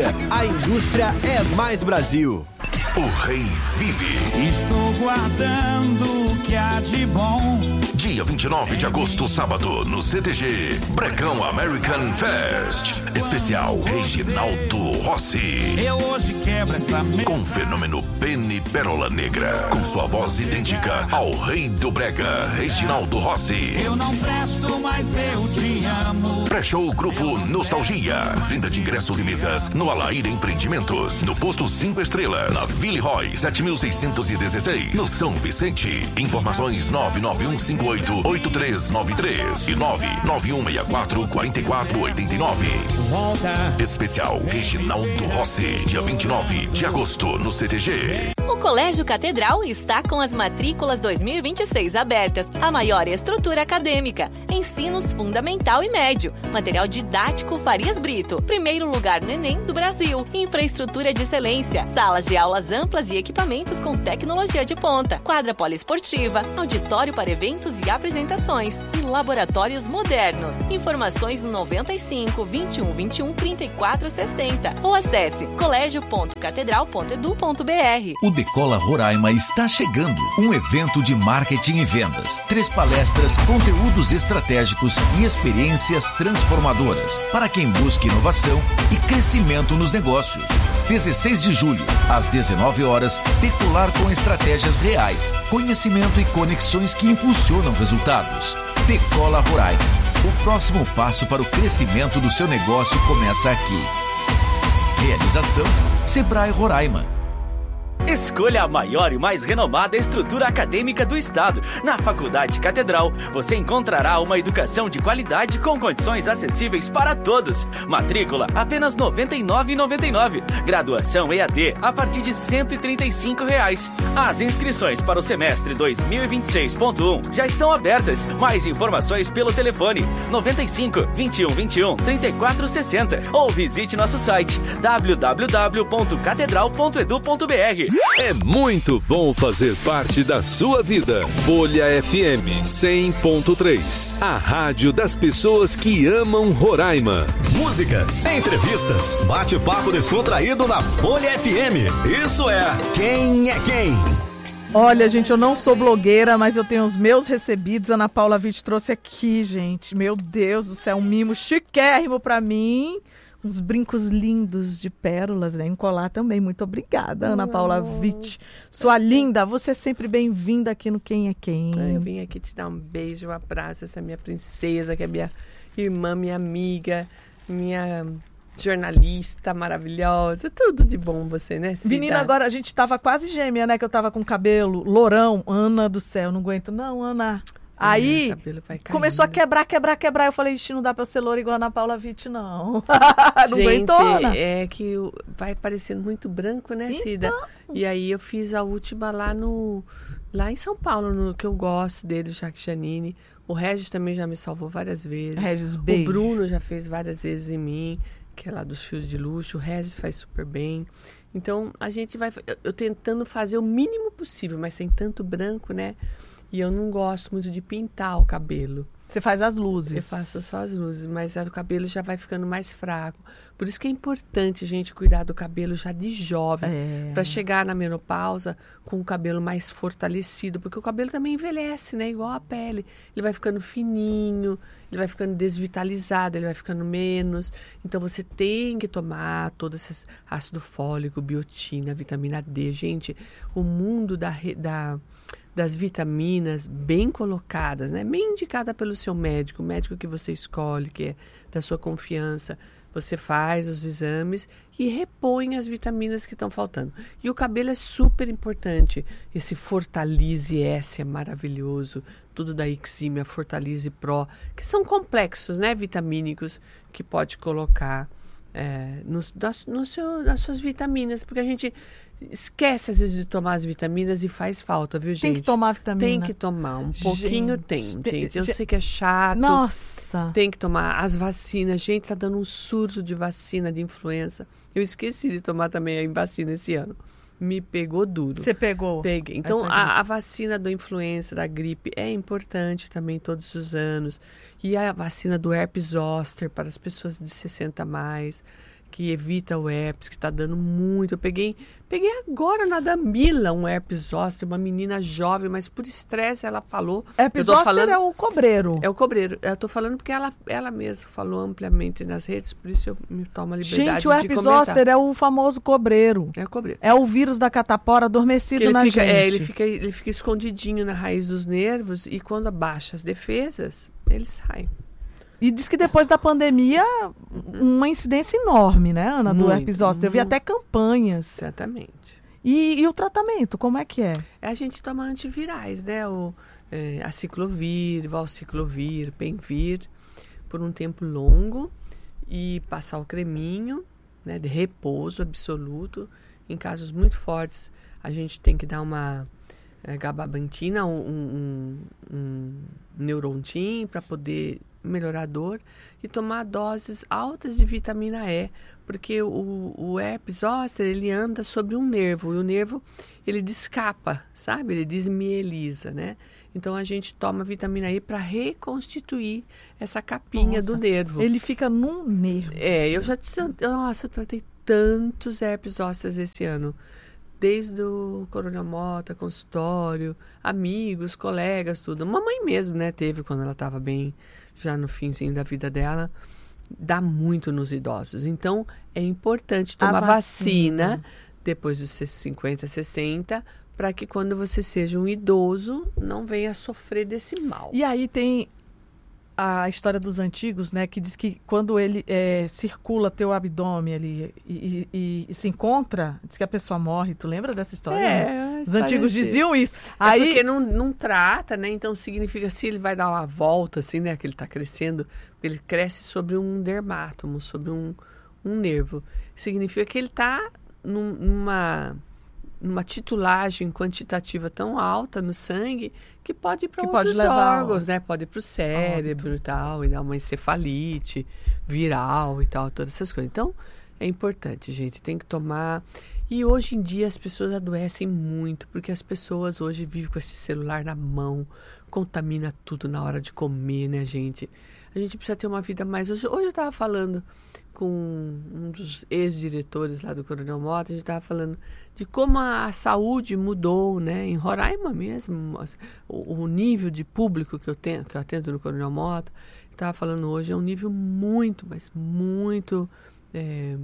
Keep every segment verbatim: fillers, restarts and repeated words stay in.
Indústria. A indústria é mais Brasil. O Rei vive. Estou guardando o que há de bom. Dia vinte e nove de agosto, sábado, no C T G, Brecão American Fest. Especial Reginaldo Rossi. Eu hoje quebro essa mesa. Com o fenômeno Penny Pérola Negra. Com sua voz idêntica ao rei do brega, Reginaldo Rossi. Eu não presto, mas eu te amo. Pré-show Grupo Nostalgia. Venda de ingressos e mesas no Alair Empreendimentos. No posto cinco estrelas. Na Ville Roy, sete mil seiscentos e dezesseis. No São Vicente. Informações nove nove um cinco oito oito três nove três e nove nove um seis quatro quatro quatro oito nove. Especial Reginaldo Rossi, dia vinte e nove de agosto, no C T G. O Colégio Catedral está com as matrículas dois mil e vinte e seis abertas. A maior estrutura acadêmica, ensinos fundamental e médio, material didático Farias Brito, primeiro lugar no Enem do Brasil, infraestrutura de excelência, salas de aulas amplas e equipamentos com tecnologia de ponta, quadra poliesportiva, auditório para eventos e apresentações e laboratórios modernos. Informações no noventa e cinco, vinte e um, vinte e um, trinta e quatro, sessenta ou acesse colégio ponto catedral ponto edu ponto br. O Decola Roraima está chegando. Um evento de marketing e vendas. Três palestras, conteúdos estratégicos e experiências transformadoras para quem busca inovação e crescimento nos negócios. dezesseis de julho, às dezenove horas, Decolar com estratégias reais, conhecimento e conexões que impulsionam resultados. Decola Roraima. O próximo passo para o crescimento do seu negócio começa aqui. Realização Sebrae Roraima. Escolha a maior e mais renomada estrutura acadêmica do estado. Na Faculdade Catedral, você encontrará uma educação de qualidade com condições acessíveis para todos. Matrícula apenas noventa e nove reais e noventa e nove centavos. Graduação E A D a partir de cento e trinta e cinco reais. As inscrições para o semestre dois mil e vinte e seis ponto um já estão abertas. Mais informações pelo telefone noventa e cinco, vinte e um, vinte e um, trinta e quatro, sessenta ou visite nosso site w w w ponto catedral ponto edu ponto br. É muito bom fazer parte da sua vida. Folha F M cem ponto três. A rádio das pessoas que amam Roraima. Músicas, entrevistas, bate-papo descontraído na Folha F M. Isso é Quem é Quem? Olha, gente, eu não sou blogueira, mas eu tenho os meus recebidos. A Ana Paula Witt trouxe aqui, gente. Meu Deus do céu, um mimo chiquérrimo pra mim. Uns brincos lindos de pérolas, né? Em colar também. Muito obrigada, Ana Paula Witt. Sua linda, você é sempre bem-vinda aqui no Quem é Quem. Eu vim aqui te dar um beijo, um abraço, essa minha princesa, que é minha irmã, minha amiga, minha jornalista maravilhosa. Tudo de bom você, né, Cida? Menina, agora a gente tava quase gêmea, né? Que eu tava com cabelo lourão. Ana do céu, não aguento. Não, Ana... Aí, começou a quebrar, quebrar, quebrar. Eu falei, ixi, não dá pra eu ser loura igual a Ana Paula Witt, não. Não gente, aguentou, né? É que vai parecendo muito branco, né, Cida? Então... E aí eu fiz a última lá no lá em São Paulo, no que eu gosto dele, Jacques Janine. O Regis também já me salvou várias vezes. Regis, beijo. O Bruno já fez várias vezes em mim, que é lá dos fios de luxo. O Regis faz super bem. Então, a gente vai... Eu, eu tentando fazer o mínimo possível, mas sem tanto branco, né? E eu não gosto muito de pintar o cabelo. Você faz as luzes. Eu faço só as luzes, mas o cabelo já vai ficando mais fraco. Por isso que é importante a gente cuidar do cabelo já de jovem. É. Para chegar na menopausa com o cabelo mais fortalecido. Porque o cabelo também envelhece, né? Igual a pele. Ele vai ficando fininho, ele vai ficando desvitalizado, ele vai ficando menos. Então você tem que tomar todo esse ácido fólico, biotina, vitamina D. Gente, o mundo da... da das vitaminas bem colocadas, né? Bem indicada pelo seu médico, o médico que você escolhe, que é da sua confiança. Você faz os exames e repõe as vitaminas que estão faltando. E o cabelo é super importante. Esse Fortalise S é maravilhoso. Tudo da Iximia, Fortalise Pro, que são complexos, né? Vitamínicos que pode colocar é, no, das, no seu, nas suas vitaminas. Porque a gente... esquece às vezes de tomar as vitaminas e faz falta, viu, gente? Tem que tomar vitamina. Tem que tomar, um pouquinho gente, tem, tem, gente. Eu gente, sei que é chato. Nossa! Tem que tomar as vacinas. Gente, tá dando um surto de vacina de influenza. Eu esqueci de tomar também a vacina esse ano. Me pegou duro. Você pegou? Peguei. Então, a, a vacina da influenza, da gripe, é importante também todos os anos. E a vacina do herpes zoster para as pessoas de sessenta a mais. que evita o herpes, que está dando muito. Eu peguei, peguei agora na Damila um herpes zoster, uma menina jovem, mas por estresse ela falou. Herpes zoster falando, é o cobreiro. É o cobreiro. Eu estou falando porque ela, ela mesma falou ampliamente nas redes, por isso eu me tomo a liberdade gente, de comentar. Gente, o herpes zoster é o famoso cobreiro. É o cobreiro. É o vírus da catapora adormecido ele na fica, gente. É, ele fica, ele fica escondidinho na raiz dos nervos e quando abaixa as defesas, ele sai. E diz que depois da pandemia, uma incidência enorme, né, Ana, do herpes zoster. Eu vi até campanhas. Exatamente. E, e o tratamento, como é que é? A gente toma antivirais, né? O, é, aciclovir, valciclovir, penvir, por um tempo longo e passar o creminho, né, de repouso absoluto. Em casos muito fortes, a gente tem que dar uma é, gabapentina, um, um, um Neurontin para poder melhorar a dor e tomar doses altas de vitamina E, porque o, o herpes zoster, ele anda sobre um nervo, e o nervo, ele descapa, sabe? Ele desmieliza, né? Então, a gente toma vitamina E para reconstituir essa capinha Nossa, do nervo. Ele fica num nervo. É, eu já... Nossa, eu tratei tantos herpes zoster esse ano. Desde o Coronel Mota, consultório, amigos, colegas, tudo. Mamãe mesmo, né? Teve quando ela estava bem, já no finzinho da vida dela. Dá muito nos idosos. Então, é importante tomar vacina. vacina depois dos cinquenta, sessenta, para que quando você seja um idoso, não venha sofrer desse mal. E aí tem a história dos antigos, né, que diz que quando ele é, circula teu abdômen ali e, e, e se encontra, diz que a pessoa morre. Tu lembra dessa história? É, né? Os antigos diziam isso. É aí porque não, não trata, né? Então significa se ele vai dar uma volta, assim, né? Que ele está crescendo, ele cresce sobre um dermátomo, sobre um, um nervo. Significa que ele está num, numa numa titulagem quantitativa tão alta no sangue que pode ir para outros pode levar órgãos, né? Pode ir para o cérebro Alto. e tal, e dar uma encefalite viral e tal, todas essas coisas. Então, é importante, gente, tem que tomar. E hoje em dia as pessoas adoecem muito, porque as pessoas hoje vivem com esse celular na mão, contamina tudo na hora de comer, né, gente? A gente precisa ter uma vida mais... Hoje, hoje eu estava falando com um dos ex-diretores lá do Coronel Mota, a gente estava falando de como a, a saúde mudou, né? Em Roraima mesmo, o, o nível de público que eu tenho, que eu atendo no Coronel Mota, estava falando hoje, é um nível muito, mas muito é,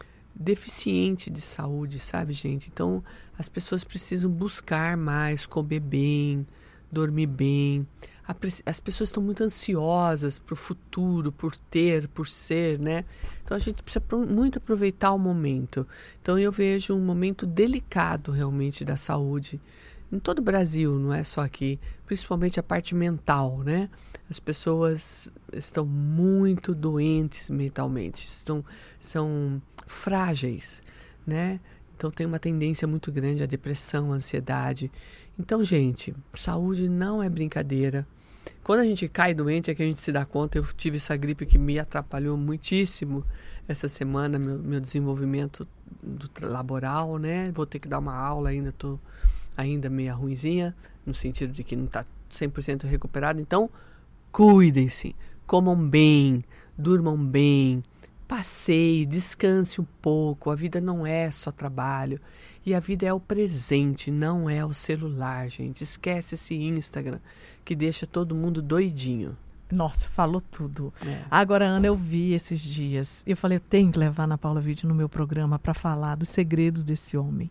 deficiente de saúde, sabe, gente? Então, as pessoas precisam buscar mais, comer bem, dormir bem. As pessoas estão muito ansiosas para o futuro, por ter, por ser, né? Então, a gente precisa muito aproveitar o momento. Então, eu vejo um momento delicado, realmente, da saúde. Em todo o Brasil, não é só aqui. Principalmente a parte mental, né? As pessoas estão muito doentes mentalmente. Estão, são frágeis, né? Então, tem uma tendência muito grande à depressão, à ansiedade. Então, gente, saúde não é brincadeira. Quando a gente cai doente é que a gente se dá conta. Eu tive essa gripe que me atrapalhou muitíssimo essa semana, meu, meu desenvolvimento do laboral, né? Vou ter que dar uma aula ainda, estou ainda meio ruinzinha, no sentido de que não está cem por cento recuperado. Então, cuidem-se, comam bem, durmam bem, passeie, descanse um pouco. A vida não é só trabalho. E a vida é o presente, não é o celular, gente. Esquece esse Instagram que deixa todo mundo doidinho. Nossa, falou tudo. É. Agora, Ana, eu vi esses dias. Eu falei, eu tenho que levar a Ana Paula Vitti no meu programa para falar dos segredos desse homem.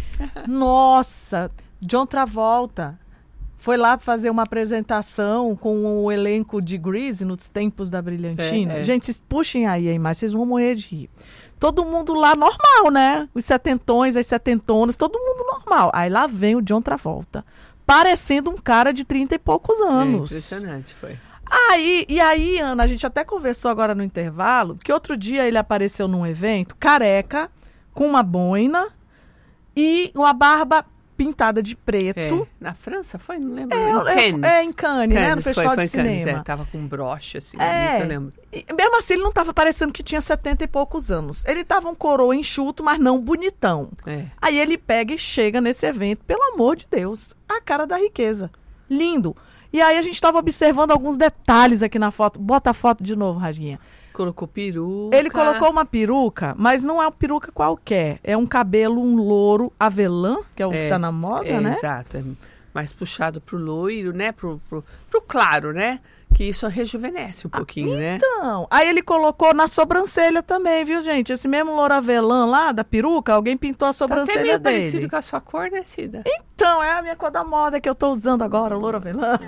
Nossa, John Travolta foi lá fazer uma apresentação com o elenco de Grease nos tempos da Brilhantina. É, é. Gente, vocês puxem aí a imagem, vocês vão morrer de rir. Todo mundo lá normal, né? Os setentões, as setentonas, todo mundo normal. Aí lá vem o John Travolta, parecendo um cara de trinta e poucos anos. É impressionante, foi. Aí, e aí, Ana, a gente até conversou agora no intervalo, que outro dia ele apareceu num evento, careca, com uma boina e uma barba pintada de preto. É, na França foi? Não lembro. É, em Cannes. É, em Cannes, né? No Festival foi, de foi Cinema. Cannes, é, tava com um broche, assim, é, bonito, eu lembro. E, mesmo assim, ele não tava parecendo que tinha setenta e poucos anos. Ele tava um coroa enxuto, mas não bonitão. É. Aí ele pega e chega nesse evento, pelo amor de Deus, a cara da riqueza. Lindo. E aí a gente tava observando alguns detalhes aqui na foto. Bota a foto de novo, Rasguinha. Colocou peruca. Ele colocou uma peruca, mas não é uma peruca qualquer. É um cabelo, um louro avelã, que é o é, que tá na moda, é, né? Exato. É mais puxado pro loiro, né? Pro, pro, pro claro, né? Que isso rejuvenesce um pouquinho, ah, né? Então, aí ele colocou na sobrancelha também, viu, gente? Esse mesmo louro avelã lá, da peruca, alguém pintou a sobrancelha tá até meio dele. parecido com a sua cor, né, Cida? Então, é a minha cor da moda que eu tô usando agora, o louro avelã.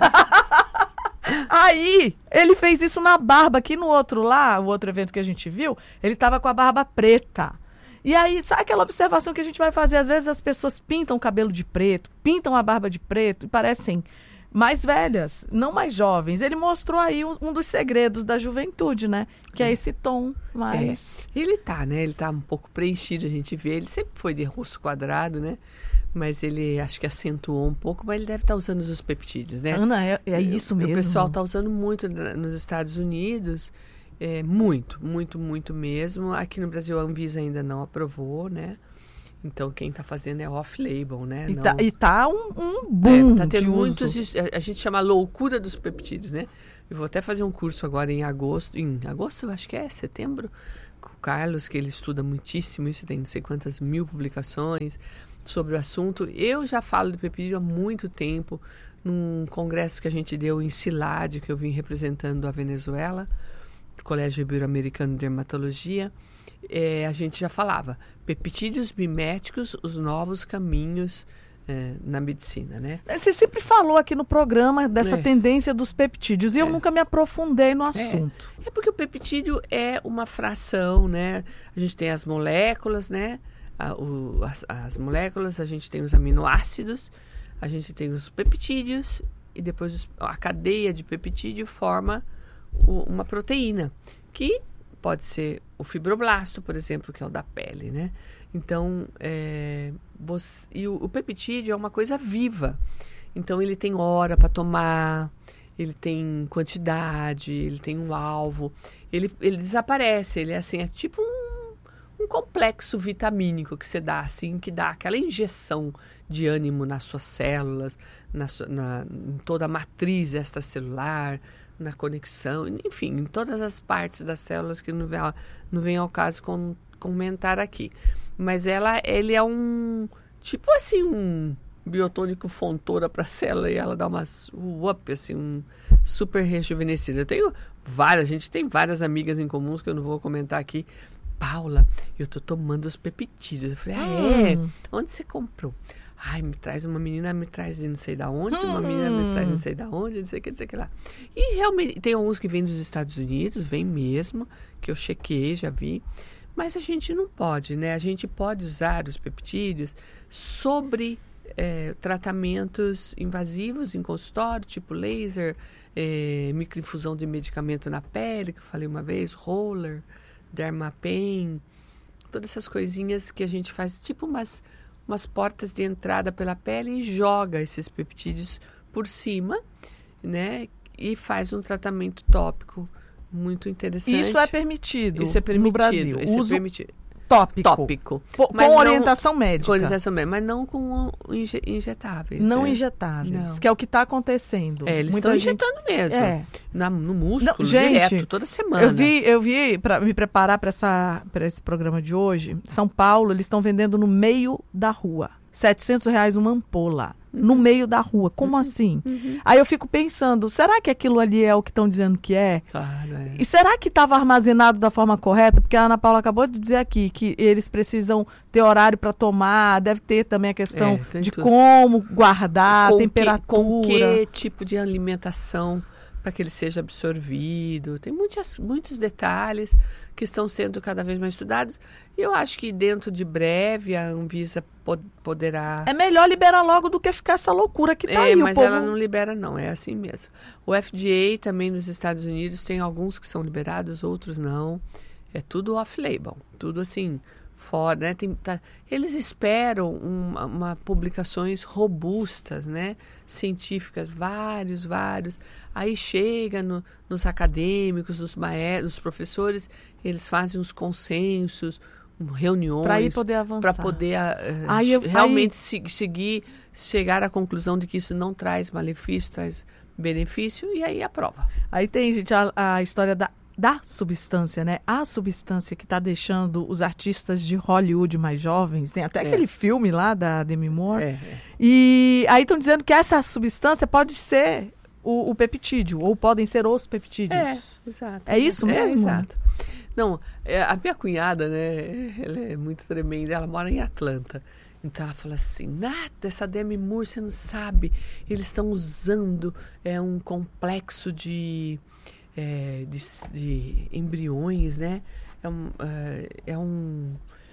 Aí, ele fez isso na barba, aqui no outro lá, o outro evento que a gente viu, ele tava com a barba preta. E aí, sabe aquela observação que a gente vai fazer? Às vezes as pessoas pintam o cabelo de preto, pintam a barba de preto e parecem mais velhas, não mais jovens. Ele mostrou aí um, um dos segredos da juventude, né? Que é esse tom mais... É. Ele tá, né? Ele tá um pouco preenchido, a gente vê. Ele sempre foi de rosto quadrado, né? Mas ele acho que acentuou um pouco, mas ele deve estar usando os peptídeos, né? Ana, é, é isso mesmo. O pessoal está usando muito nos Estados Unidos, é, muito, muito, muito mesmo. Aqui no Brasil a Anvisa ainda não aprovou, né? Então quem está fazendo é off-label, né? E, não... tá, e tá um, um boom. Está tendo de muitos. uso. A gente chama loucura dos peptídeos, né? Eu vou até fazer um curso agora em agosto, em agosto, eu acho que é, setembro, com o Carlos, que ele estuda muitíssimo isso, tem não sei quantas mil publicações sobre o assunto. Eu já falo de peptídeo há muito tempo, num congresso que a gente deu em Cilade, que eu vim representando a Venezuela, do Colégio Ibero-Americano de Dermatologia. É, a gente já falava, peptídeos miméticos, os novos caminhos é, na medicina, né? Você sempre falou aqui no programa dessa é. tendência dos peptídeos e é. eu nunca me aprofundei no assunto. É. é porque o peptídeo é uma fração, né? A gente tem as moléculas, né? A, o, as, as moléculas, a gente tem os aminoácidos, a gente tem os peptídeos e depois os, a cadeia de peptídeo forma o, uma proteína, que pode ser o fibroblasto, por exemplo, que é o da pele, né? Então, é, você, e o, o peptídeo é uma coisa viva. Então, ele tem hora para tomar, ele tem quantidade, ele tem um alvo. Ele, ele desaparece, ele é assim, é tipo um, um complexo vitamínico que você dá, assim, que dá aquela injeção de ânimo nas suas células, na, na, em toda a matriz extracelular, na conexão, enfim, em todas as partes das células que não vem, não vem ao caso com, comentar aqui. Mas ela, ele é um, tipo assim, um biotônico fontora para a célula e ela dá uma up, assim, um super rejuvenescida. Eu tenho várias, a gente tem várias amigas em comuns que eu não vou comentar aqui. Paula, eu tô tomando os peptídeos. Eu falei, ah, é? Hum. Onde você comprou? Ai, me traz uma menina, me traz de não sei da onde, hum. uma menina me traz de não sei da onde, não sei o que, não sei o que lá. E realmente, tem alguns que vêm dos Estados Unidos, vem mesmo, que eu chequei, já vi. Mas a gente não pode, né? A gente pode usar os peptídeos sobre é, tratamentos invasivos em consultório, tipo laser, é, microinfusão de medicamento na pele, que eu falei uma vez, roller, dermapen, todas essas coisinhas que a gente faz, tipo umas... umas portas de entrada pela pele e joga esses peptídeos por cima, né? E faz um tratamento tópico muito interessante. Isso é permitido. Isso é permitido no Brasil. Isso Uso é permitido. Tópico. Tópico. Com mas orientação não, médica. Com orientação médica, mas não com inje, injetáveis. Não é. injetáveis, não. que é o que está acontecendo. É, eles Muita estão gente... injetando mesmo. É. Na, no músculo, não, gente, direto, toda semana. Eu vi, eu vi para me preparar para esse programa de hoje, São Paulo, eles estão vendendo no meio da rua. setecentos reais uma ampola. Uhum. No meio da rua. Como uhum. assim? Uhum. Aí eu fico pensando, será que aquilo ali é o que estão dizendo que é? Claro, é. E será que estava armazenado da forma correta? Porque a Ana Paula acabou de dizer aqui que eles precisam ter horário para tomar, deve ter também a questão é, de tudo. Como guardar, com temperatura. Que, com que tipo de alimentação para que ele seja absorvido. Tem muitos, muitos detalhes que estão sendo cada vez mais estudados. E eu acho que dentro de breve a Anvisa pod- poderá... É melhor liberar logo do que ficar essa loucura que tá é, aí. Mas o povo... ela não libera não, é assim mesmo. O F D A também nos Estados Unidos tem alguns que são liberados, outros não. É tudo off-label, tudo assim... fora, né? Tem, tá, eles esperam uma, uma publicações robustas, né? Científicas, vários, vários. Aí chega no, nos acadêmicos, nos maestros, nos professores, eles fazem uns consensos, reuniões para ir poder avançar, para poder uh, aí eu, realmente aí... se, seguir, chegar à conclusão de que isso não traz malefício, traz benefício e aí aprova. Aí tem, gente, a, a história da da substância, né? A substância que está deixando os artistas de Hollywood mais jovens. Tem até é. aquele filme lá da Demi Moore. É, é. E aí estão dizendo que essa substância pode ser o, o peptídeo, ou podem ser os peptídeos. É, exato. É isso mesmo? É, exato. Não, a minha cunhada, né, ela é muito tremenda, ela mora em Atlanta. Então ela fala assim, nada, essa Demi Moore, você não sabe, eles estão usando é, um complexo de, é, de, de embriões, né? É um, é um...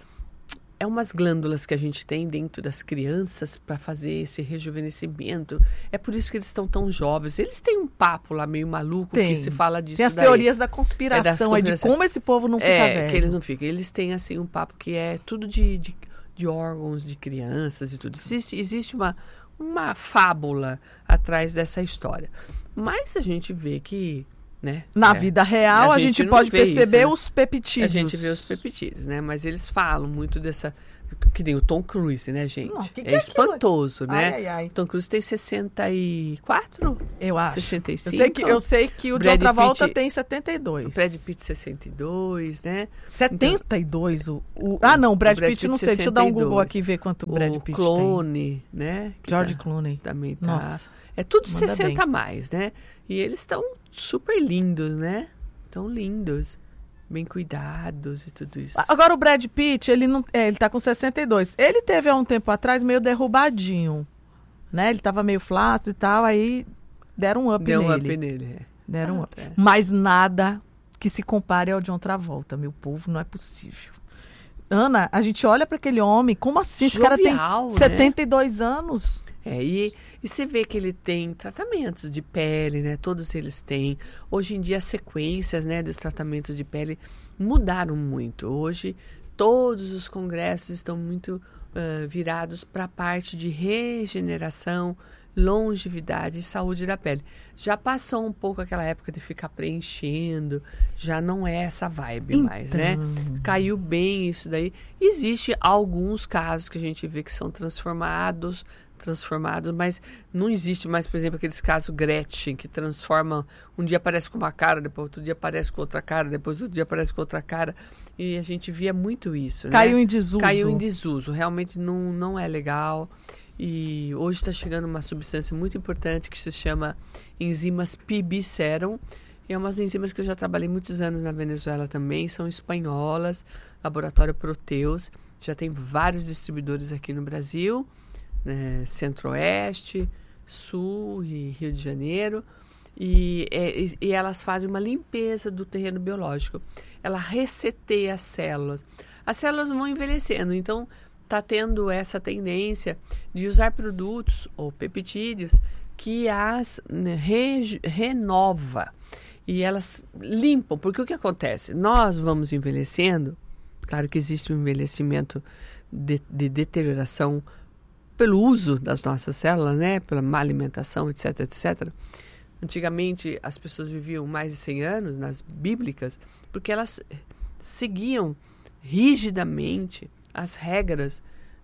É umas glândulas que a gente tem dentro das crianças para fazer esse rejuvenescimento. É por isso que eles estão tão jovens. Eles têm um papo lá meio maluco tem. que se fala disso. Tem as daí. teorias da conspiração, é, de como esse povo não fica é, velho. É, que eles não ficam. Eles têm assim um papo que é tudo de, de, de órgãos de crianças e tudo. Existe, existe uma, uma fábula atrás dessa história. Mas a gente vê que... Né? Na é. vida real, a, a gente, gente pode perceber isso, né? os peptídeos. A gente vê os peptídeos, né? Mas eles falam muito dessa... Que nem o Tom Cruise, né, gente? Não, que que é, é espantoso, aquilo? né? Ai, ai, ai. Tom Cruise tem sessenta e quatro? Eu acho. sessenta e cinco. Eu sei que, eu sei que o John Travolta tem setenta e dois. O Brad Pitt sessenta e dois, né? setenta e dois? Então, o, o, ah, não, o Brad, o Brad Pitt, Pitt não sei. Deixa eu dar um Google aqui e ver quanto o Brad Pitt tem. O Clooney, né? George tá, Clooney. Também tá. Nossa. É tudo sessenta a mais, né? E eles estão super lindos, né? Estão lindos. Bem cuidados e tudo isso. Agora o Brad Pitt, ele não, é, ele tá com sessenta e dois. Ele teve há um tempo atrás meio derrubadinho, né? Ele tava meio flácido e tal, aí deram um up Deu nele. um up nele, é. Deram um ah, up. É. Mas nada que se compare ao John Travolta, meu povo, não é possível. Ana, a gente olha para aquele homem, como assim? Esse cara tem setenta e dois né? anos. É, e, e você vê que ele tem tratamentos de pele, né? Todos eles têm. Hoje em dia, as sequências, né, dos tratamentos de pele mudaram muito. Hoje, todos os congressos estão muito uh, virados para a parte de regeneração, longevidade e saúde da pele. Já passou um pouco aquela época de ficar preenchendo, já não é essa vibe então... mais, né? Caiu bem isso daí. Existe alguns casos que a gente vê que são transformados, transformados, mas não existe mais, por exemplo, aqueles casos Gretchen, que transforma, um dia aparece com uma cara, depois outro dia aparece com outra cara, depois outro dia aparece com outra cara, e a gente via muito isso, Caiu né? em desuso. Caiu em desuso, realmente não, não é legal. E hoje está chegando uma substância muito importante que se chama enzimas P B Serum. E é umas enzimas que eu já trabalhei muitos anos na Venezuela também, são espanholas, Laboratório Proteus. Já tem vários distribuidores aqui no Brasil, né, Centro-Oeste, Sul e Rio de Janeiro. E, e, e elas fazem uma limpeza do terreno biológico. Ela reseteia as células. As células vão envelhecendo, então está tendo essa tendência de usar produtos ou peptídeos que as né, re, renova e elas limpam, porque o que acontece? Nós vamos envelhecendo, claro que existe um envelhecimento de, de deterioração pelo uso das nossas células, né, pela má alimentação, etc, etcétera. Antigamente as pessoas viviam mais de cem anos, nas bíblicas, porque elas seguiam rigidamente as regras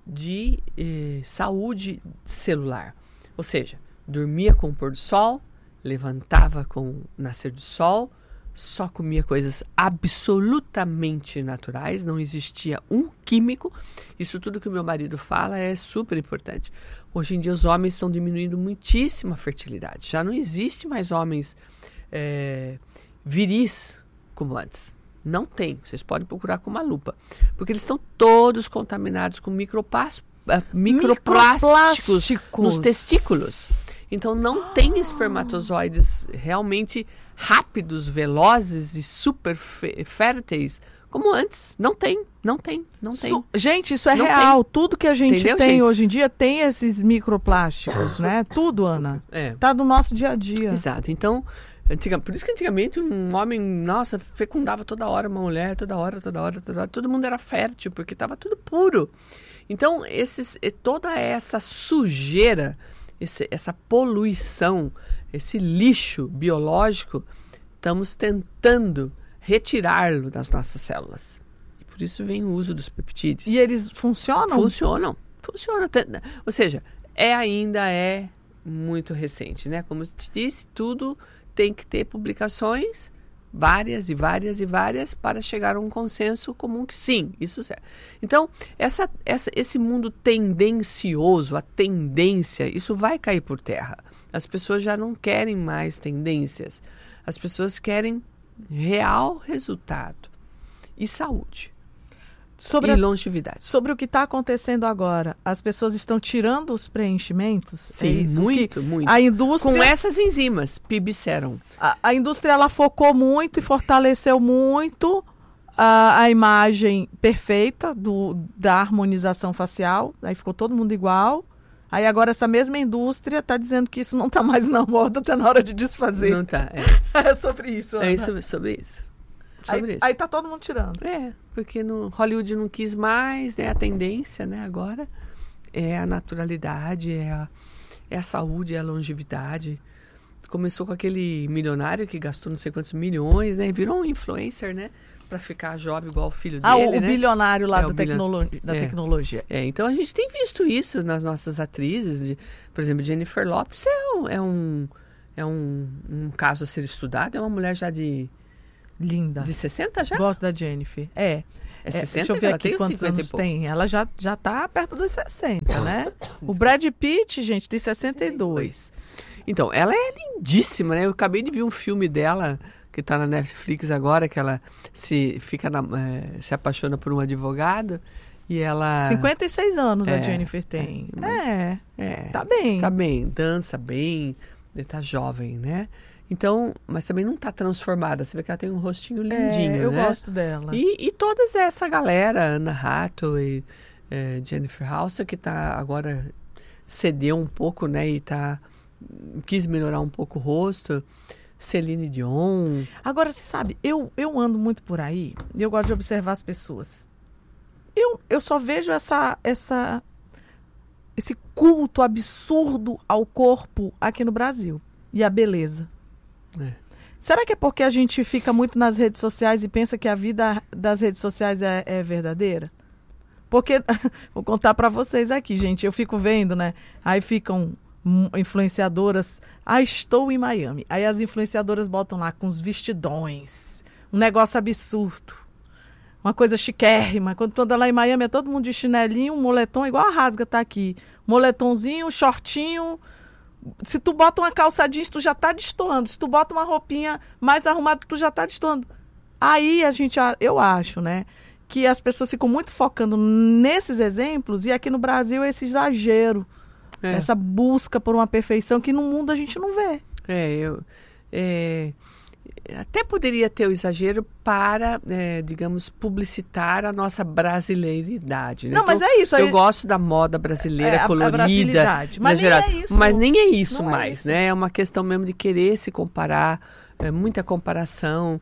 de eh, saúde celular. Ou seja, dormia com o pôr do sol, levantava com o nascer do sol, só comia coisas absolutamente naturais, não existia um químico. Isso tudo que o meu marido fala é super importante. Hoje em dia os homens estão diminuindo muitíssimo a fertilidade. Já não existe mais homens eh, viris como antes. Não tem. Vocês podem procurar com uma lupa. Porque eles estão todos contaminados com microplásticos, uh, microplásticos nos testículos. Então, não tem espermatozoides realmente rápidos, velozes e super férteis como antes. Não tem, não tem, não tem. Su- gente, isso é não real. Tem. Tudo que a gente Entendeu, tem gente? hoje em dia tem esses microplásticos, né? Tudo, Ana. É. Tá no nosso dia a dia. Exato. Então... Antiga, por isso que antigamente um homem, nossa, fecundava toda hora uma mulher, toda hora, toda hora, toda hora. Todo mundo era fértil, porque estava tudo puro. Então, esses, toda essa sujeira, esse, essa poluição, esse lixo biológico, estamos tentando retirá-lo das nossas células. E por isso vem o uso dos peptídeos. E eles funcionam? Funcionam, funcionam. Ou seja, é, ainda é muito recente, né? Como eu te disse, tudo... tem que ter publicações várias e várias e várias, para chegar a um consenso comum que sim, isso serve. Então, essa, essa, esse mundo tendencioso, a tendência, isso vai cair por terra. As pessoas já não querem mais tendências. As pessoas querem real resultado e saúde. Sobre e a, longevidade. Sobre o que está acontecendo agora, as pessoas estão tirando os preenchimentos? Sim, é isso? muito, que muito. A indústria, com essas enzimas, P I B Serum. A, a indústria, ela focou muito e fortaleceu muito a, a imagem perfeita do, da harmonização facial. Aí ficou todo mundo igual. Aí agora essa mesma indústria está dizendo que isso não está mais na moda, está na hora de desfazer. Não está, é. É sobre isso, Ana. É isso, sobre isso. Sobre aí, isso. aí tá todo mundo tirando. É, porque no Hollywood não quis mais, né? A tendência, né, agora é a naturalidade, é a, é a saúde, é a longevidade. Começou com aquele milionário que gastou não sei quantos milhões, né? Virou um influencer, né? Pra ficar jovem igual o filho dele, Ah, o, né? o bilionário lá é, da, tecnolo da é. tecnologia. É, então a gente tem visto isso nas nossas atrizes. De, por exemplo, Jennifer Lopez é, um, é, um, é um, um caso a ser estudado. É uma mulher já de... Linda. De sessenta já? Gosto da Jennifer. É. É sessenta? Deixa eu ver ela aqui tem quantos anos tem. Ela já, já tá perto dos sessenta, né? O Brad Pitt, gente, tem sessenta e dois. Então, ela é lindíssima, né? Eu acabei de ver um filme dela, que tá na Netflix agora, que ela se, fica na, é, se apaixona por um advogado e ela... cinquenta e seis anos é, a Jennifer tem. É, mas, é, é, tá bem. Tá bem, dança bem, tá jovem, né? Então, mas também não tá transformada. Você vê que ela tem um rostinho lindinho, é, eu né? gosto dela. E, e toda essa galera, Anna Hathaway, é, Jennifer Hudson, que tá agora cedeu um pouco, né? E tá quis melhorar um pouco o rosto. Celine Dion. Agora, você sabe, eu, eu ando muito por aí e eu gosto de observar as pessoas. Eu, eu só vejo essa, essa, esse culto absurdo ao corpo aqui no Brasil. E a beleza. É. Será que é porque a gente fica muito nas redes sociais e pensa que a vida das redes sociais é, é verdadeira? Porque, vou contar pra vocês aqui, gente, eu fico vendo, né? Aí ficam influenciadoras, ah, estou em Miami. Aí as influenciadoras botam lá com os vestidões, um negócio absurdo, uma coisa chiquérrima. Quando toda lá em Miami é todo mundo de chinelinho, um moletom, igual a Rasga tá aqui. Moletomzinho, shortinho. Se tu bota uma calça jeans, tu já tá destoando. Se tu bota uma roupinha mais arrumada, tu já tá destoando. Aí a gente, eu acho, né, que as pessoas ficam muito focando nesses exemplos e aqui no Brasil esse exagero. É. Essa busca por uma perfeição que no mundo a gente não vê. É, eu... É, até poderia ter o exagero para, é, digamos, publicitar a nossa brasileiridade. Né? Não, mas então, é isso. Eu aí... gosto da moda brasileira, é, colorida, a mas exagerada. Nem é isso. Mas nem é isso não mais, é isso. né? É uma questão mesmo de querer se comparar, é, muita comparação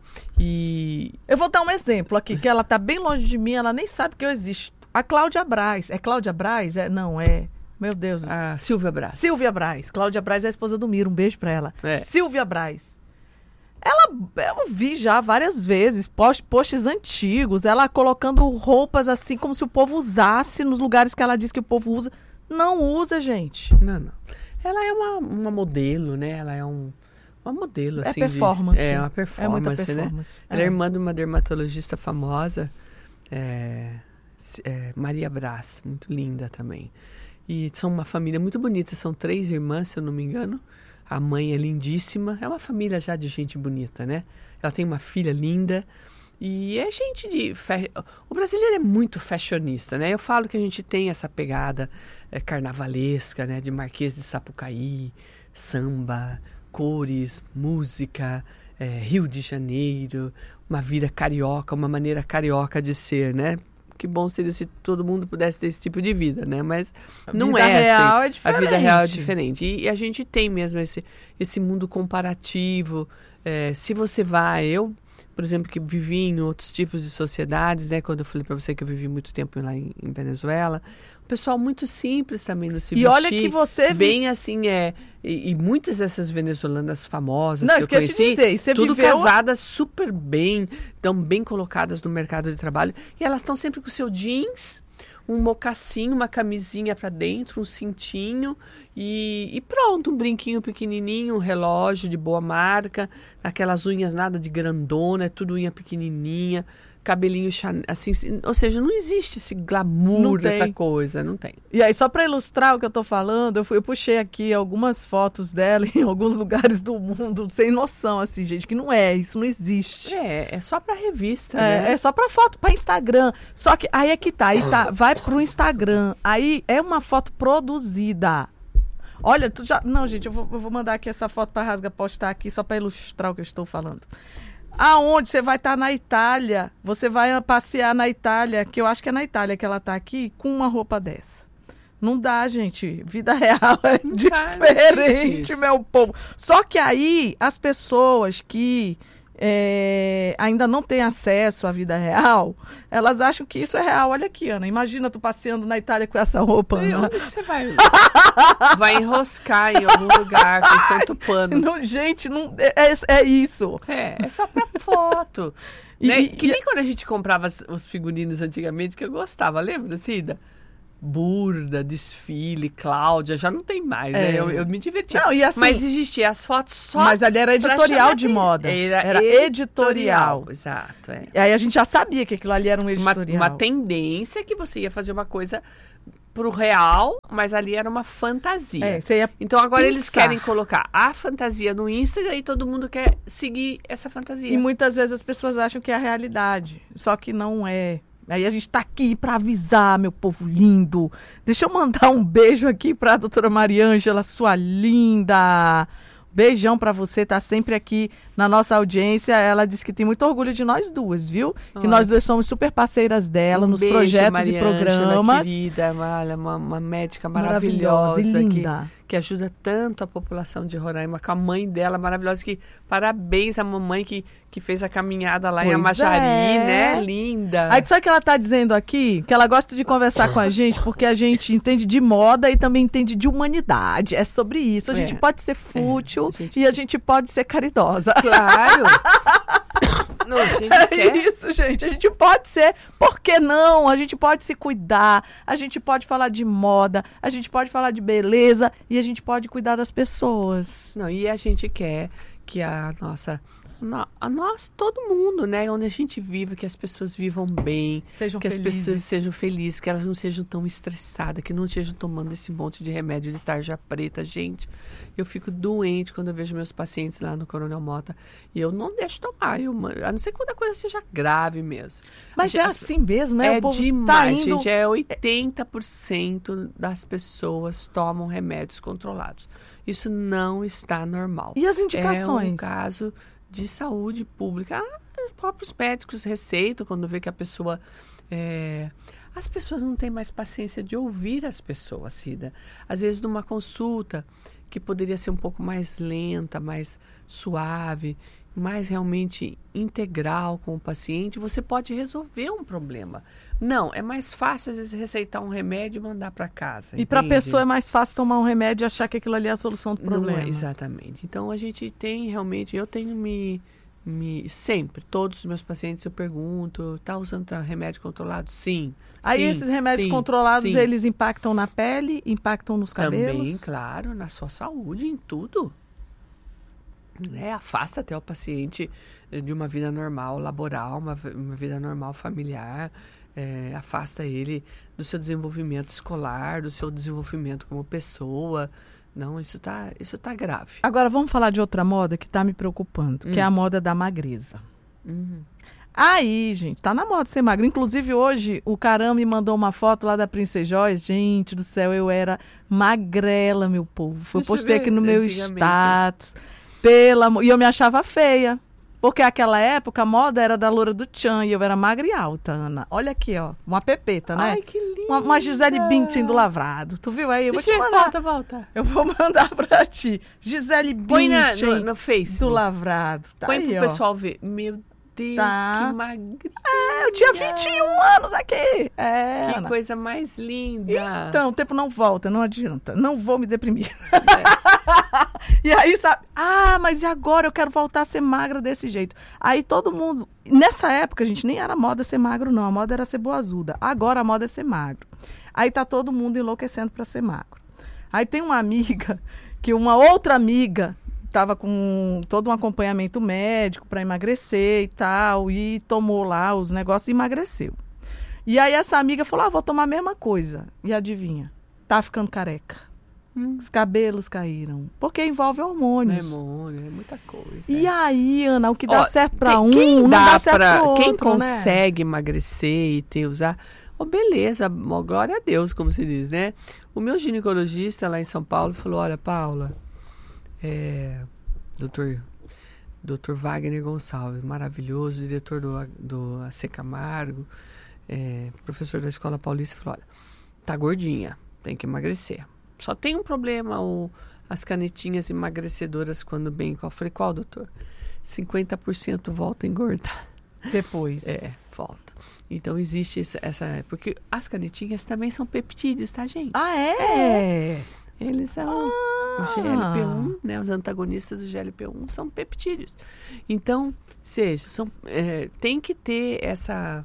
e... Eu vou dar um exemplo aqui, que ela tá bem longe de mim, ela nem sabe que eu existo. A Cláudia Braz. É Cláudia Braz? É, não, é... Meu Deus do céu. A Silvia Braz. Silvia Braz. Cláudia Braz é a esposa do Miro. Um beijo pra ela. É. Silvia Braz. Ela, eu vi já várias vezes, post, posts antigos, ela colocando roupas assim como se o povo usasse nos lugares que ela diz que o povo usa. Não usa, gente. Não, não. Ela é uma, uma modelo, né? Ela é um, uma modelo, assim. É performance. De, é uma performance, é muita performance. Né? Ela é irmã de uma dermatologista famosa, é, é, Maria Braz, muito linda também. E são uma família muito bonita, são três irmãs, se eu não me engano. A mãe é lindíssima, é uma família já de gente bonita, né? Ela tem uma filha linda e é gente de... Fe... O brasileiro é muito fashionista, né? Eu falo que a gente tem essa pegada é, carnavalesca, né? De Marquês de Sapucaí, samba, cores, música, é, Rio de Janeiro, uma vida carioca, uma maneira carioca de ser, né? Que bom seria se todo mundo pudesse ter esse tipo de vida, né? Mas a não vida é real assim. É diferente. A vida real é diferente. E, e a gente tem mesmo esse, esse mundo comparativo. É, se você vai... Eu, por exemplo, que vivi em outros tipos de sociedades, né? Quando eu falei para você que eu vivi muito tempo lá em, em Venezuela... Pessoal muito simples também no se vestir. E olha que você... Bem assim, é... E, e muitas dessas venezuelanas famosas não, que eu conheci... Te dizer, você tudo viveu... casadas super bem, estão bem colocadas no mercado de trabalho. E elas estão sempre com o seu jeans, um mocassim, uma camisinha para dentro, um cintinho e, e pronto, um brinquinho pequenininho, um relógio de boa marca, aquelas unhas nada de grandona, é tudo unha pequenininha, cabelinho assim, ou seja, não existe esse glamour dessa coisa, não tem. E aí, só para ilustrar o que eu tô falando, eu, fui, eu puxei aqui algumas fotos dela em alguns lugares do mundo, sem noção, assim, gente, que não é, isso não existe. É, é só para revista, é, né? É só para foto, para Instagram. Só que aí é que tá, aí tá, vai pro Instagram, aí é uma foto produzida. Olha, tu já... Não, gente, eu vou, eu vou mandar aqui essa foto para Rasga postar aqui, só para ilustrar o que eu estou falando. Aonde você vai estar na Itália, você vai passear na Itália, que eu acho que é na Itália que ela está aqui, com uma roupa dessa. Não dá, gente. Vida real é não diferente, meu povo. Só que aí, as pessoas que é, ainda não têm acesso à vida real, elas acham que isso é real. Olha aqui, Ana. Imagina tu passeando na Itália com essa roupa, e Ana. Onde que você vai? Vai enroscar em algum lugar com tanto pano. Não, gente, não, é, é isso. É, é só pra foto. E, né? e, que nem e... quando a gente comprava os figurinos antigamente, que eu gostava, lembra, Cida? Burda, desfile, Cláudia, já não tem mais, é. né? Eu, eu me divertia. Não, e assim, mas existia as fotos só. Mas ali era editorial de moda. Era, era editorial. editorial. Exato. É. E aí a gente já sabia que aquilo ali era um editorial. Uma, uma tendência que você ia fazer uma coisa pro real, mas ali era uma fantasia. É, você ia então agora pensar. Eles querem colocar a fantasia no Instagram e todo mundo quer seguir essa fantasia. E muitas vezes as pessoas acham que é a realidade, só que não é. Aí a gente tá aqui para avisar, meu povo lindo. Deixa eu mandar um beijo aqui para a doutora Mariângela, sua linda. Beijão para você, tá sempre aqui na nossa audiência. Ela disse que tem muito orgulho de nós duas, viu? Olha. Que nós duas somos super parceiras dela um nos beijo, projetos Mariângela, e programas. Querida, uma, uma médica maravilhosa, maravilhosa e linda. Que, que ajuda tanto a população de Roraima, com a mãe dela maravilhosa. Que parabéns à mamãe que, que fez a caminhada lá pois em Amajari, é. né? Linda. Aí sabe o que ela tá dizendo aqui? Que ela gosta de conversar com a gente porque a gente entende de moda e também entende de humanidade. É sobre isso. A gente é. pode ser fútil é. a gente... e a gente pode ser caridosa. Claro. Não, a gente é quer. isso, gente. A gente pode ser, por que não? A gente pode se cuidar, a gente pode falar de moda, a gente pode falar de beleza e a gente pode cuidar das pessoas. Não, e a gente quer que a nossa... No, a nós, todo mundo, né? Onde a gente vive, que as pessoas vivam bem, sejam que felizes. as pessoas sejam felizes, que elas não sejam tão estressadas, que não estejam tomando esse monte de remédio de tarja preta. Gente, eu fico doente quando eu vejo meus pacientes lá no Coronel Mota e eu não deixo tomar, eu, a não ser quando a coisa seja grave mesmo. Mas gente, é assim mesmo, né? É o povo demais, tá indo... gente. É oitenta por cento das pessoas tomam remédios controlados. Isso não está normal. E as indicações? É um caso de saúde pública. Ah, os próprios médicos receitam quando vê que a pessoa... É... As pessoas não têm mais paciência de ouvir as pessoas, Cida. Às vezes, numa consulta que poderia ser um pouco mais lenta, mais suave, mais realmente integral com o paciente, você pode resolver um problema. Não, é mais fácil, às vezes, receitar um remédio e mandar para casa. E para a pessoa é mais fácil tomar um remédio e achar que aquilo ali é a solução do problema. Não é, exatamente. Então, a gente tem realmente... Eu tenho me... me sempre, todos os meus pacientes eu pergunto, tá usando remédio controlado? Sim. Aí sim, esses remédios sim, controlados, sim. eles impactam na pele, impactam nos cabelos? Também, claro, na sua saúde, em tudo. Né? Afasta até o paciente de uma vida normal, laboral, uma, uma vida normal familiar, é, afasta ele do seu desenvolvimento escolar, do seu desenvolvimento como pessoa. Não, isso tá, isso tá grave. Agora, vamos falar de outra moda que tá me preocupando, hum. que é a moda da magreza. Uhum. Aí, gente, tá na moda ser magra. Inclusive, hoje, o Caramba me mandou uma foto lá da Princess Joyce. Gente do céu, eu era magrela, meu povo. Eu postei aqui no meu status. Pela... E eu me achava feia. Porque naquela época a moda era da loura do Tchan e eu era magra e alta, Ana. Olha aqui, ó. Uma pepeta, né? Ai, que linda. Uma, uma Gisele Bündchen do Lavrado. Tu viu aí? Eu Deixa vou te mandar. Volta, volta. Eu vou mandar pra ti. Gisele Bündchen. Põe na, no, no Face. Do Lavrado. Tá Põe aí, pro ó. pessoal ver. Meu Deus, tá. que magrinha. É, eu tinha vinte e um anos aqui. É, que Ana. coisa mais linda. Então, o tempo não volta, não adianta. Não vou me deprimir. É. E aí, sabe? Ah, mas e agora? Eu quero voltar a ser magra desse jeito. Aí todo mundo... Nessa época, gente, nem era moda ser magro, não. A moda era ser boazuda. Agora a moda é ser magro. Aí tá todo mundo enlouquecendo pra ser magro. Aí tem uma amiga, que uma outra amiga tava com todo um acompanhamento médico pra emagrecer e tal, e tomou lá os negócios e emagreceu. E aí essa amiga falou, ah, vou tomar a mesma coisa. E adivinha? Tá ficando careca. Hum. Os cabelos caíram. Porque envolve hormônios. Hormônio, é muita coisa. E é. aí, Ana, o que dá Ó, certo pra quem, um, quem não dá dá certo pra, pro outro, quem né? consegue emagrecer e ter, usar... Oh, beleza, oh, glória a Deus, como se diz, né? O meu ginecologista lá em São Paulo falou, olha, Paula, é, doutor, doutor Wagner Gonçalves, maravilhoso, diretor do, do A C Camargo, é, professor da Escola Paulista, falou, olha, tá gordinha, tem que emagrecer. Só tem um problema, o, as canetinhas emagrecedoras quando bem... Eu falei, qual, doutor? cinquenta por cento volta a engordar. Depois. É, volta. Então, existe essa, essa... Porque as canetinhas também são peptídeos, tá, gente? Ah, é? É. Eles são... Ah. O G L P um, né? Os antagonistas do G L P um são peptídeos. Então, seja, são, é, tem que ter essa...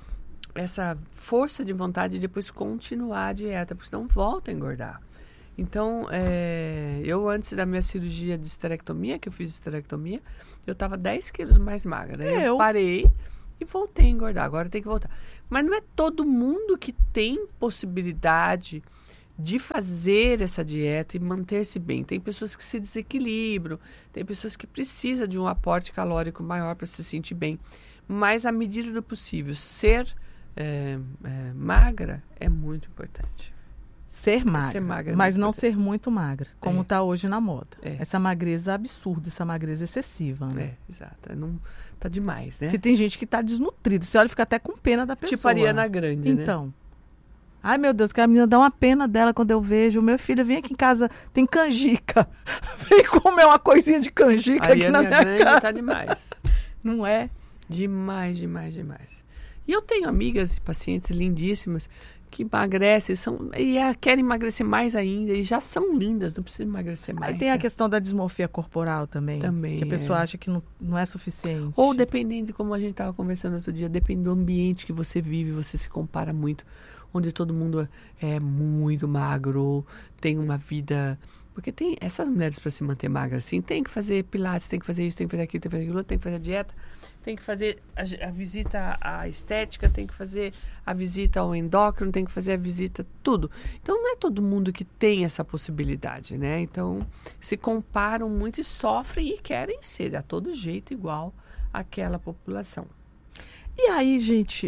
essa força de vontade de depois continuar a dieta, porque senão volta a engordar. Então, é, eu antes da minha cirurgia de esterectomia, que eu fiz esterectomia, eu estava dez quilos mais magra. Eu. eu parei e voltei a engordar. Agora tem que voltar. Mas não é todo mundo que tem possibilidade de fazer essa dieta e manter-se bem. Tem pessoas que se desequilibram, tem pessoas que precisam de um aporte calórico maior para se sentir bem. Mas, à medida do possível, ser É, é, magra é muito importante. Ser magra, ser magra é mas não importante. ser muito magra, como está é. hoje na moda. É. Essa magreza absurda, essa magreza excessiva, né? É, exato. Não, tá demais, né? Porque tem gente que tá desnutrida. Você olha e fica até com pena da pessoa. Tipo Ariana Grande, então, né? Ai, meu Deus, que a menina dá uma pena dela quando eu vejo. Meu filho, vem aqui em casa, tem canjica. Vem comer uma coisinha de canjica Ariana aqui na minha Grande casa. Tá demais. Não é? Demais, demais, demais. E eu tenho amigas e pacientes lindíssimas que emagrecem são, e é, querem emagrecer mais ainda e já são lindas, não precisam emagrecer mais. Aí tem a questão da dismorfia corporal também. Também, que a pessoa é. acha que não, não é suficiente. Ou dependendo, como a gente estava conversando outro dia, depende do ambiente que você vive, você se compara muito, onde todo mundo é muito magro, tem uma vida... Porque tem essas mulheres para se manter magras assim, tem que fazer pilates, tem que fazer isso, tem que fazer aquilo, tem que fazer aquilo, tem que fazer a dieta, tem que fazer a, a visita à estética, tem que fazer a visita ao endócrino, tem que fazer a visita, tudo. Então, não é todo mundo que tem essa possibilidade, né? Então, se comparam muito e sofrem e querem ser a todo jeito igual àquela população. E aí, gente...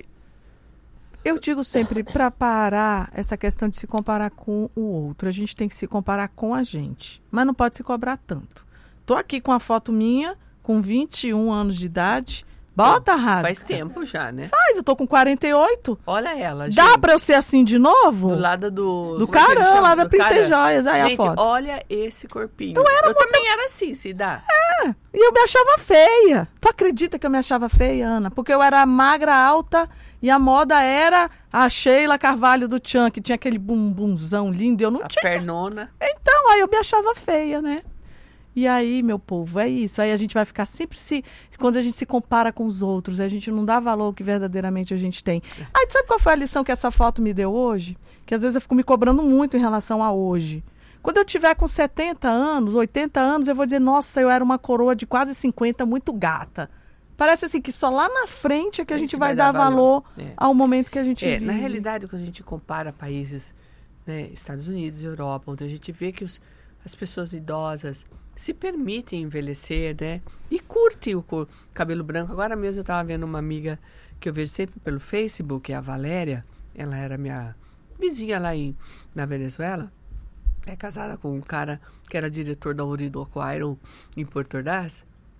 Eu digo sempre, para parar essa questão de se comparar com o outro, a gente tem que se comparar com a gente. Mas não pode se cobrar tanto. Tô aqui com a foto minha, com vinte e um anos de idade. Bota, Rádio. Faz tempo já, né? Faz, eu tô com quarenta e oito. Olha ela, gente. Dá pra eu ser assim de novo? Do lado do... Do Carão, lá da do Princesa Carão. Joias. Aí gente, a foto. olha esse corpinho. Eu, era eu também era assim, se dá. É, e eu me achava feia. Tu acredita que eu me achava feia, Ana? Porque eu era magra, alta, e a moda era a Sheila Carvalho do Tchan, que tinha aquele bumbumzão lindo, e eu não a tinha. Pernona. Então, aí eu me achava feia, né? E aí, meu povo, é isso. Aí a gente vai ficar sempre se... Quando a gente se compara com os outros, a gente não dá valor ao que verdadeiramente a gente tem. Aí, sabe qual foi a lição que essa foto me deu hoje? Que às vezes eu fico me cobrando muito em relação a hoje. Quando eu tiver com setenta anos, oitenta anos, eu vou dizer, nossa, eu era uma coroa de quase cinquenta, muito gata. Parece assim que só lá na frente é que a, a gente, gente vai, vai dar, dar valor, valor é. ao momento que a gente é, vive. Na realidade, quando a gente compara países, né, Estados Unidos e Europa, onde a gente vê que os, as pessoas idosas se permitem envelhecer, né? E curtem o cor, cabelo branco. Agora mesmo eu estava vendo uma amiga que eu vejo sempre pelo Facebook, a Valéria. Ela era minha vizinha lá em, na Venezuela. É casada com um cara que era diretor da Orinoco Iron em Porto Ordaz.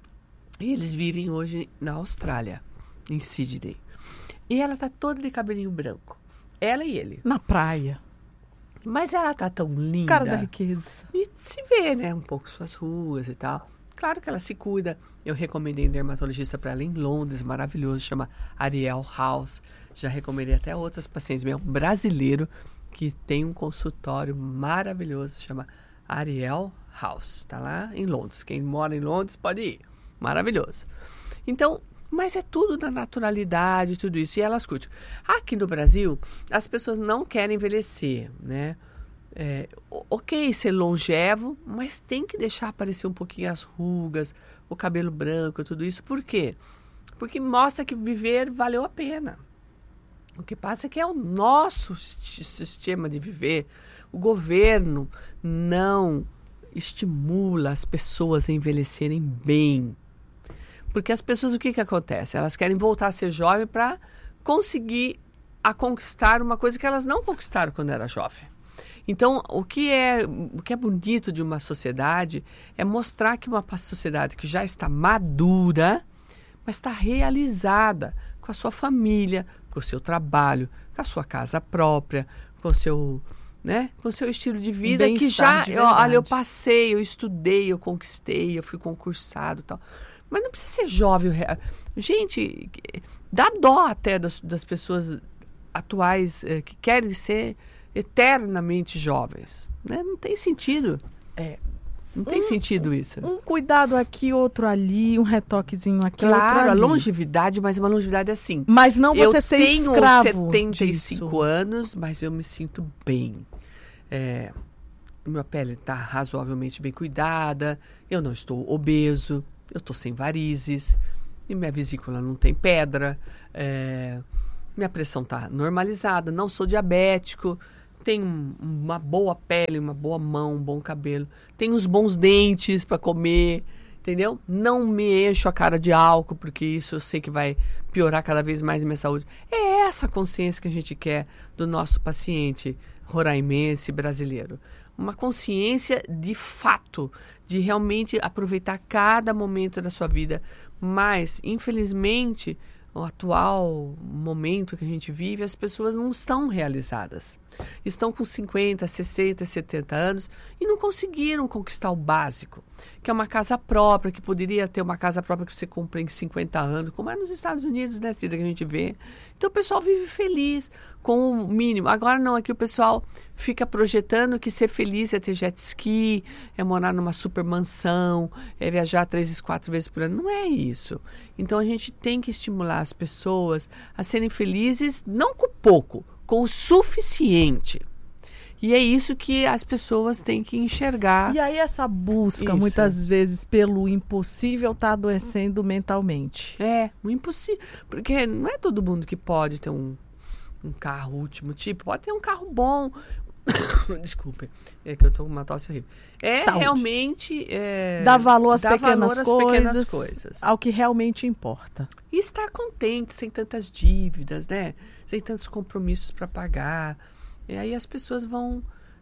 E eles vivem hoje na Austrália, em Sydney. E ela tá toda de cabelinho branco. Ela e ele. Na praia. Mas ela tá tão linda. Cara da riqueza. E se vê, né? Um pouco suas ruas e tal. Claro que ela se cuida. Eu recomendei um dermatologista para ela em Londres, maravilhoso, chama Ariel House. Já recomendei até outras pacientes. É um brasileiro que tem um consultório maravilhoso, chama Ariel House. Tá lá em Londres. Quem mora em Londres pode ir. Maravilhoso. Então, mas é tudo da naturalidade, tudo isso. E elas curtem. Aqui no Brasil, as pessoas não querem envelhecer, né? É, ok, ser longevo, mas tem que deixar aparecer um pouquinho as rugas, o cabelo branco, tudo isso. Por quê? Porque mostra que viver valeu a pena. O que passa é que é o nosso sistema de viver. O governo não estimula as pessoas a envelhecerem bem. Porque as pessoas, o que que acontece? Elas querem voltar a ser jovem para conseguir a conquistar uma coisa que elas não conquistaram quando era jovem. Então, o que é, o que é bonito de uma sociedade é mostrar que uma sociedade que já está madura, mas está realizada com a sua família, com o seu trabalho, com a sua casa própria, com o seu, né, com o seu estilo de vida, Bem que já, de eu, olha, eu passei, eu estudei, eu conquistei, eu fui concursado e tal. Mas não precisa ser jovem. Gente, dá dó até das, das pessoas atuais eh, que querem ser eternamente jovens, né? Não tem sentido. É. Não tem um, sentido isso. Um cuidado aqui, outro ali, um retoquezinho aqui, claro, outro ali. A longevidade, mas uma longevidade assim. Mas não você eu ser tenho escravo setenta e cinco disso. anos, mas eu me sinto bem. É, minha pele está razoavelmente bem cuidada, eu não estou obeso, eu estou sem varizes, e minha vesícula não tem pedra, é, minha pressão está normalizada, não sou diabético, tenho uma boa pele, uma boa mão, um bom cabelo, tenho uns bons dentes para comer, entendeu? Não me encho a cara de álcool, porque isso eu sei que vai piorar cada vez mais a minha saúde. É essa consciência que a gente quer do nosso paciente roraimense brasileiro. Uma consciência de fato, de realmente aproveitar cada momento da sua vida. Mas, infelizmente, o atual momento que a gente vive, as pessoas não estão realizadas. Estão com cinquenta, sessenta, setenta anos e não conseguiram conquistar o básico, que é uma casa própria, que poderia ter uma casa própria que você compra em cinquenta anos, como é nos Estados Unidos, né, Cida, que a gente vê. Então o pessoal vive feliz com o mínimo. Agora não, aqui o pessoal fica projetando que ser feliz é ter jet ski, é morar numa super mansão, é viajar três, quatro vezes por ano. Não é isso. Então a gente tem que estimular as pessoas a serem felizes, não com pouco, com o suficiente. E é isso que as pessoas têm que enxergar. E aí essa busca, isso. muitas vezes, pelo impossível, está adoecendo mentalmente. É, o impossível. Porque não é todo mundo que pode ter um, um carro último tipo. Pode ter um carro bom. Desculpe, é que eu tô com uma tosse horrível. É Saúde. realmente... É, dá valor às, dá pequenas, valor às coisas, pequenas coisas. Ao que realmente importa. E estar contente, sem tantas dívidas, né? Sem tantos compromissos para pagar. E aí as pessoas vão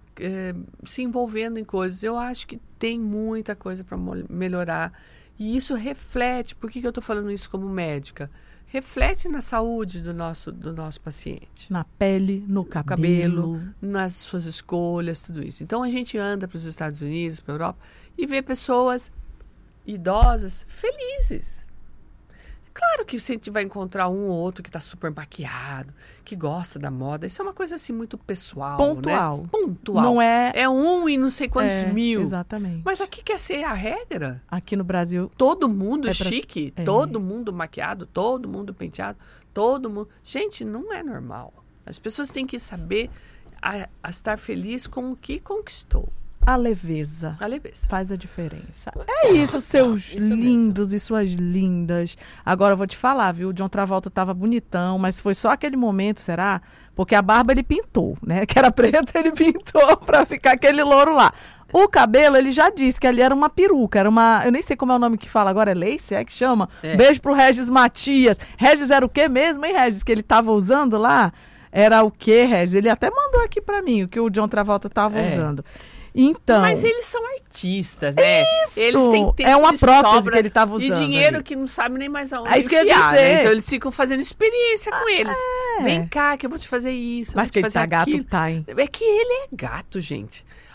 é, se envolvendo em coisas. Eu acho que tem muita coisa para melhorar. E isso reflete... Por que, que eu estou falando isso como médica? Reflete na saúde do nosso, do nosso paciente. Na pele, no cabelo. cabelo, nas suas escolhas, tudo isso. Então a gente anda para os Estados Unidos, para a Europa, e vê pessoas idosas felizes. Claro que você vai encontrar um ou outro que está super maquiado, que gosta da moda. Isso é uma coisa assim muito pessoal, Pontual. né? Pontual. Não é... É um e não sei quantos é, mil. Exatamente. Mas aqui quer ser a regra. Aqui no Brasil... Todo mundo é pra... chique, é. todo mundo maquiado, todo mundo penteado, todo mundo... Gente, não é normal. As pessoas têm que saber a, a estar feliz com o que conquistou. A leveza. A leveza. Faz a diferença. É isso, seus isso lindos mesmo. E suas lindas. Agora eu vou te falar, viu? O John Travolta tava bonitão, mas foi só aquele momento, será? Porque a barba ele pintou, né? Que era preta, ele pintou pra ficar aquele louro lá. O cabelo, ele já disse que ali era uma peruca, era uma... Eu nem sei como é o nome que fala agora, é lace, é que chama? É. Beijo pro Regis Matias. Regis era o quê mesmo, hein, Regis? Que ele tava usando lá? Era o quê, Regis? Ele até mandou aqui pra mim o que o John Travolta tava é. usando. Então, mas eles são artistas, né? Isso, eles têm tempo é uma de prótese sobra que ele estava usando. E dinheiro ali. Que não sabe nem mais aonde é isso que eu ia enfiar, dizer. Né? Então eles ficam fazendo experiência com ah, eles. É. Vem cá que eu vou te fazer isso. Mas que ele tá aquilo. gato, tá, hein? É que ele é gato, gente.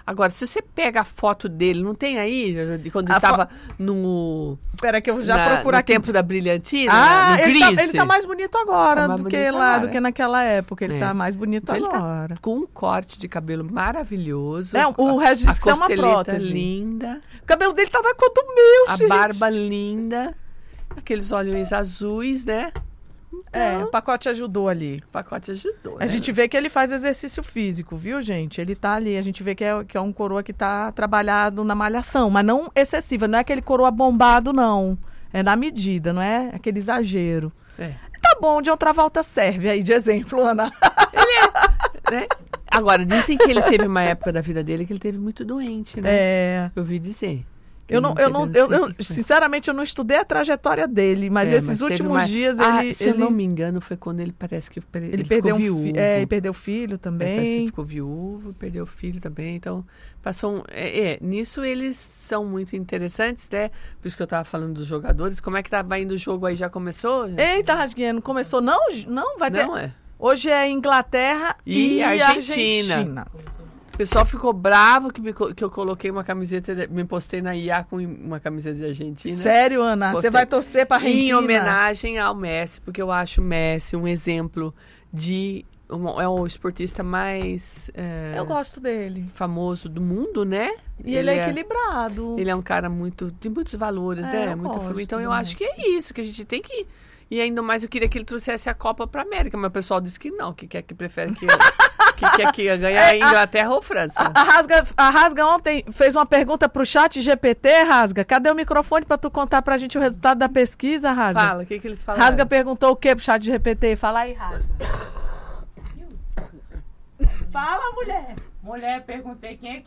Agora, se você pega a foto dele, não tem aí, de quando A ele tava fo... no... Pera que eu já na, procuro no aqui. tempo da brilhantina, ah, no ele tá, Grease. ele tá mais bonito agora Tá mais do bonito que lá, agora. do que naquela época. Ele É. tá mais bonito Então, agora. ele tá com um corte de cabelo maravilhoso. É, o a, Regis a é uma costeleta prótese. linda. O cabelo dele tá da cor do meu, A gente. barba linda. Aqueles olhos azuis, né? É, o pacote ajudou ali. O pacote ajudou, A né? gente vê que ele faz exercício físico, viu, gente? Ele tá ali, a gente vê que é, que é um coroa que tá trabalhado na malhação, mas não excessiva, não é aquele coroa bombado, não. É na medida, não é aquele exagero. É. Tá bom, de outra volta serve aí de exemplo, Ana. Ele é, né? Agora, dizem que ele teve uma época da vida dele que ele teve muito doente, né? É. Eu ouvi dizer. Eu não, eu não, eu, eu, sinceramente, eu não estudei a trajetória dele, mas É, esses mas últimos uma... dias ah, ele. se ele... eu não me engano, foi quando ele parece que ele, ele, ele perdeu ficou um viúvo. fi... É, e perdeu filho também. Parece que ficou viúvo, perdeu o filho também. Então, passou um... é, é, nisso eles são muito interessantes, né? Por isso que eu estava falando dos jogadores. Como é que tá vai indo o jogo aí? Já começou? Eita, Rasguinha, não começou? Não, não vai ter. Não é. Hoje é Inglaterra e, E Argentina. Argentina. O pessoal ficou bravo que, me co- que eu coloquei uma camiseta, de- me postei na I A com uma camiseta de Argentina. Sério, Ana? Postei. Você vai torcer pra Argentina? Em homenagem ao Messi, porque eu acho o Messi um exemplo de... Um, é o esportista mais é, Eu gosto dele. famoso do mundo, né? E ele, é equilibrado. Ele é um cara muito de muitos valores, É, né? eu Muito gosto família. Então do eu acho que Messi. é isso, que a gente tem que... E ainda mais eu queria que ele trouxesse a Copa pra América, mas o pessoal disse que não, que quer que prefere que, que quer que ganhe a Inglaterra ou França. A, a, Rasga, a Rasga ontem fez uma pergunta pro chat G P T, Rasga. Cadê o microfone pra tu contar pra gente o resultado da pesquisa, Rasga? Fala, o que, que ele fala? Rasga perguntou o que pro chat G P T? Fala aí, Rasga. Fala, mulher. Mulher, perguntei quem é que